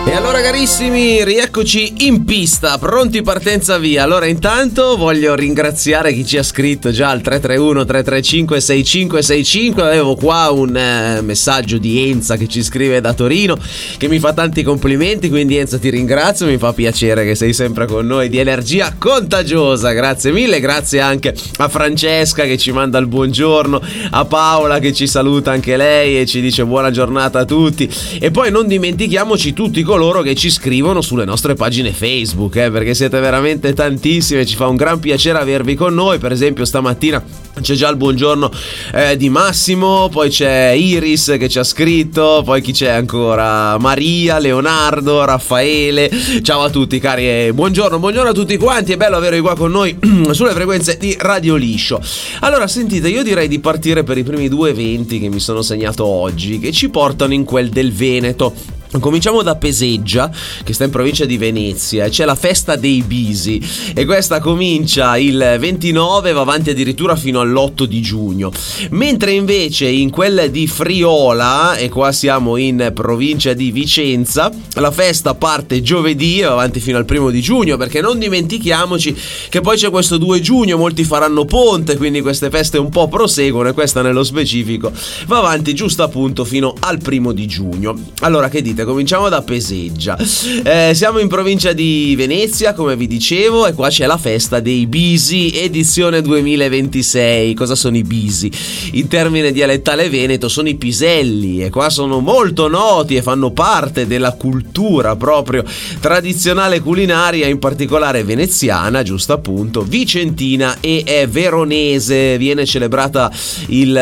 E allora carissimi, rieccoci in pista, pronti, partenza via. Allora intanto voglio ringraziare chi ci ha scritto già al 331-335-6565. Avevo qua un messaggio di Enza che ci scrive da Torino, che mi fa tanti complimenti, quindi Enza ti ringrazio, mi fa piacere che sei sempre con noi, di energia contagiosa, grazie mille. Grazie anche a Francesca che ci manda il buongiorno, a Paola che ci saluta anche lei e ci dice buona giornata a tutti. E poi non dimentichiamoci tutti coloro che ci scrivono sulle nostre pagine Facebook, perché siete veramente tantissime, ci fa un gran piacere avervi con noi. Per esempio stamattina c'è già il buongiorno di Massimo, poi c'è Iris che ci ha scritto, poi chi c'è ancora? Maria, Leonardo, Raffaele. Ciao a tutti cari e buongiorno a tutti quanti, è bello avervi qua con noi sulle frequenze di Radio Liscio. Allora sentite, io direi di partire per i primi due eventi che mi sono segnato oggi, che ci portano in quel del Veneto. Cominciamo da Peseggia, che sta in provincia di Venezia, e c'è la festa dei Bisi, e questa comincia il 29, va avanti addirittura fino all'8 di giugno. Mentre invece in quella di Friola, e qua siamo in provincia di Vicenza, la festa parte giovedì e va avanti fino al 1 di giugno, perché non dimentichiamoci che poi c'è questo 2 giugno, molti faranno ponte, quindi queste feste un po' proseguono, e questa nello specifico va avanti giusto appunto fino al 1 di giugno. Allora che dite? Cominciamo da Peseggia. Siamo in provincia di Venezia, come vi dicevo, e qua c'è la festa dei Bisi, edizione 2026. Cosa sono i Bisi? In termine dialettale veneto sono i piselli, e qua sono molto noti e fanno parte della cultura proprio tradizionale culinaria, in particolare veneziana, giusto appunto, vicentina e veronese. Viene celebrata il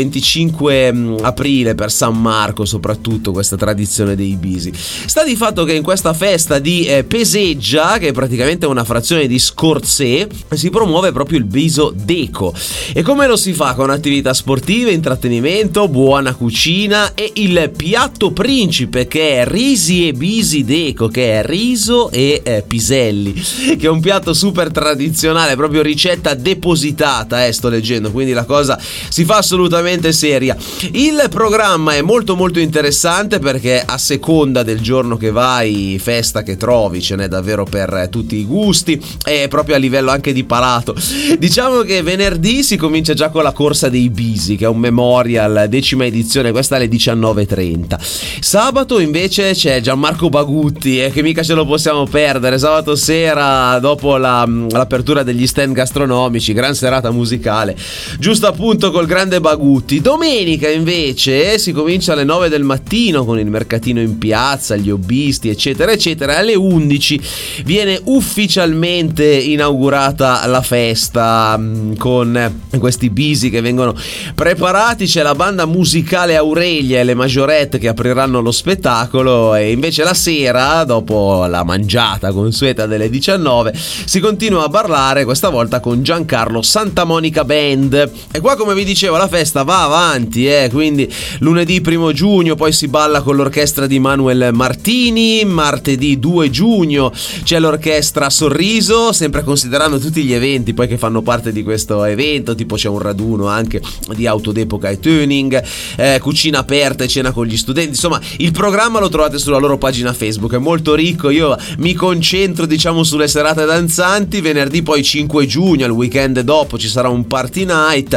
25 aprile per San Marco, soprattutto questa tradizione dei Bisi. Sta di fatto che in questa festa di Peseggia, che è praticamente una frazione di Scorzè, si promuove proprio il biso deco. E come lo si fa? Con attività sportive, intrattenimento, buona cucina e il piatto principe, che è risi e bisi deco, che è riso e piselli, che è un piatto super tradizionale, proprio ricetta depositata, sto leggendo, quindi la cosa si fa assolutamente seria. Il programma è molto molto interessante, perché a seconda del giorno che vai, festa che trovi, ce n'è davvero per tutti i gusti, e proprio a livello anche di palato. Diciamo che venerdì si comincia già con la corsa dei Bisi, che è un memorial, 10ª edizione, questa alle 19:30. Sabato invece c'è Gianmarco Bagutti, che mica ce lo possiamo perdere, sabato sera dopo l'apertura degli stand gastronomici, gran serata musicale, giusto appunto col grande Bagutti. Domenica invece si comincia alle 9 del mattino con il mercatino in piazza, gli hobbisti eccetera eccetera. Alle 11 viene ufficialmente inaugurata la festa con questi Bisi che vengono preparati. C'è la banda musicale Aurelia e le Majorette che apriranno lo spettacolo, e invece la sera, dopo la mangiata consueta delle 19, si continua a ballare, questa volta con Giancarlo Santa Monica Band. E qua, come vi dicevo, la festa va avanti, quindi lunedì 1 giugno poi si balla con l'orchestra di Manuel Martini, martedì 2 giugno c'è l'orchestra Sorriso, sempre considerando tutti gli eventi poi che fanno parte di questo evento, tipo c'è un raduno anche di auto d'epoca e tuning, cucina aperta e cena con gli studenti. Insomma, il programma lo trovate sulla loro pagina Facebook, è molto ricco. Io mi concentro diciamo sulle serate danzanti. Venerdì poi 5 giugno, il weekend dopo, ci sarà un party night.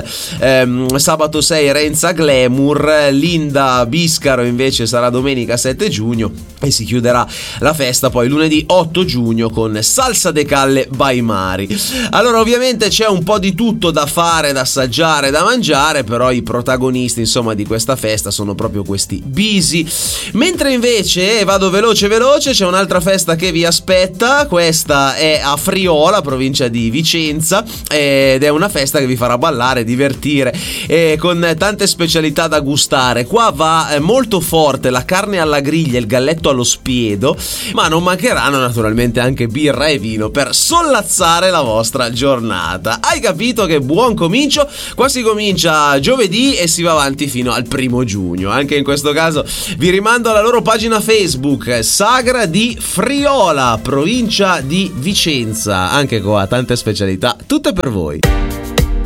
Sabato 6 Renza Glamour, Linda Biscaro invece sarà domenica 7 giugno, e si chiuderà la festa poi lunedì 8 giugno con Salsa de Calle by Mari. Allora, ovviamente c'è un po' di tutto da fare, da assaggiare, da mangiare, però i protagonisti insomma di questa festa sono proprio questi Bisi. Mentre invece, vado veloce, c'è un'altra festa che vi aspetta. Questa è a Friola, provincia di Vicenza, ed è una festa che vi farà ballare, divertire, con tante specialità da gustare. Qua va molto forte la carne alla griglia, il galletto allo spiedo, ma non mancheranno naturalmente anche birra e vino per sollazzare la vostra giornata. Hai capito che buon comincio? Qua si comincia giovedì e si va avanti fino al 1 giugno. Anche in questo caso vi rimando alla loro pagina Facebook, Sagra di Friola, provincia di Vicenza. Anche qua tante specialità, tutte per voi.